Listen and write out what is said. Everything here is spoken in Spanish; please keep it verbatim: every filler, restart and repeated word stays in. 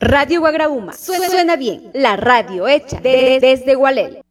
Radio Guagrauma. Suena bien, la radio hecha de- desde Gualel.